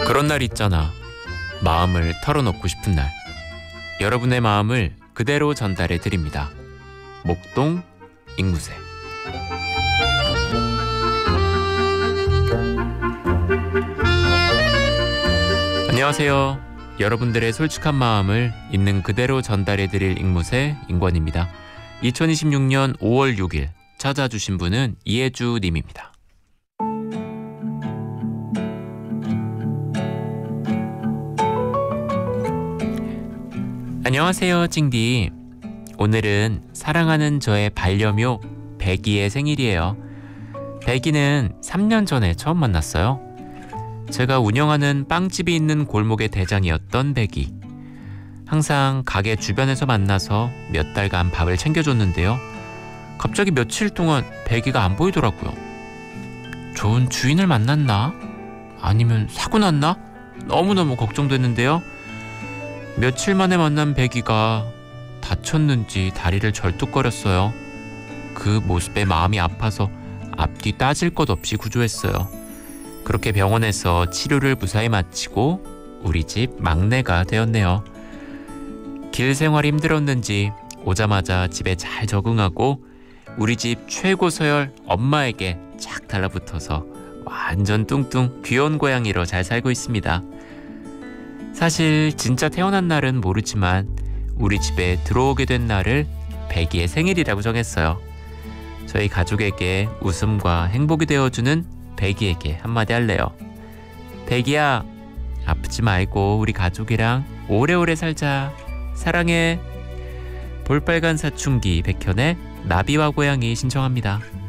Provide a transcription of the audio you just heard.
그런 날 있잖아. 마음을 털어놓고 싶은 날. 여러분의 마음을 그대로 전달해 드립니다. 목동 앵무새. 안녕하세요. 여러분들의 솔직한 마음을 있는 그대로 전달해 드릴 앵무새 인권입니다. 2026년 5월 6일 찾아주신 분은 이혜주 님입니다. 안녕하세요, 찡디. 오늘은 사랑하는 저의 반려묘 배기의 생일이에요. 배기는 3년 전에 처음 만났어요. 제가 운영하는 빵집이 있는 골목의 대장이었던 배기. 항상 가게 주변에서 만나서 몇 달간 밥을 챙겨줬는데요. 갑자기 며칠 동안 배기가 안 보이더라고요. 좋은 주인을 만났나? 아니면 사고 났나? 너무너무 걱정됐는데요. 며칠 만에 만난 배기가 다쳤는지 다리를 절뚝거렸어요. 그 모습에 마음이 아파서 앞뒤 따질 것 없이 구조했어요. 그렇게 병원에서 치료를 무사히 마치고 우리 집 막내가 되었네요. 길 생활이 힘들었는지 오자마자 집에 잘 적응하고 우리 집 최고 서열 엄마에게 착 달라붙어서 완전 뚱뚱 귀여운 고양이로 잘 살고 있습니다. 사실 진짜 태어난 날은 모르지만 우리 집에 들어오게 된 날을 배기의 생일이라고 정했어요. 저희 가족에게 웃음과 행복이 되어주는 배기에게 한마디 할래요. 배기야, 아프지 말고 우리 가족이랑 오래오래 살자. 사랑해. 볼빨간 사춘기 백현의 나비와 고양이 신청합니다.